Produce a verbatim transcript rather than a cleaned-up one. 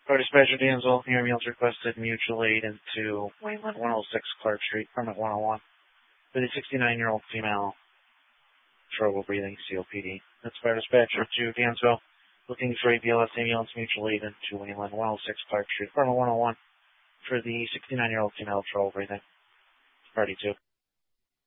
Our dispatcher Danville, your ambulance requested mutual aid into one oh six Clark Street, permit one oh one, for the sixty-nine-year-old female, trouble breathing, C O P D. That's our dispatcher to Danville, looking for a B L S ambulance mutual aid into Wayland, one oh six Clark Street, permit one oh one, for the sixty-nine-year-old female, trouble breathing. Party two.